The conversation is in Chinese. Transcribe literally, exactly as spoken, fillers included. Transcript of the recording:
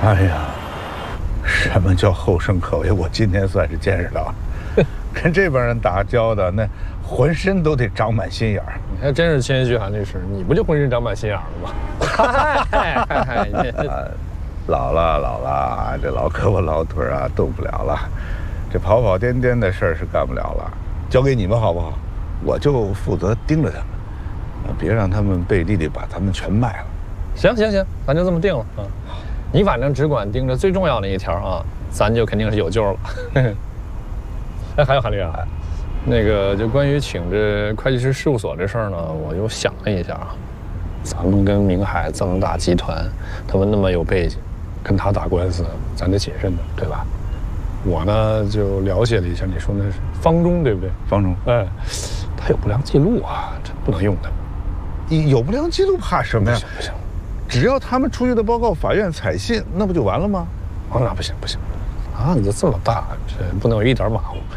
哎呀，什么叫后生可畏？我今天算是见识到了。跟这帮人打交道，那浑身都得长满心眼儿。 你还真是谦虚啊，律师，你不就浑身长满心眼儿了吗？嗨嗨嗨！ 老了老了，这老胳膊老腿啊，动不了了。这跑跑颠颠的事儿是干不了了，交给你们好不好？我就负责盯着他们，别让他们背地里把咱们全卖了。 行行行，咱就这么定了啊。你反正只管盯着最重要的一条啊，咱就肯定是有救了。哎，还有韩律啊，那个就关于请这会计师事务所这事儿呢，我又想了一下啊，咱们跟明海这么大集团，他们那么有背景，跟他打官司，咱得谨慎的，对吧？我呢就了解了一下，你说那是方中对不对？ 方中， 哎，他有不良记录啊，这不能用的。 有不良记录怕什么呀？ 不行不行， 只要他们出具的报告法院采信，那不就完了吗？ 啊，那不行不行，案子这么大，这不能有一点马虎。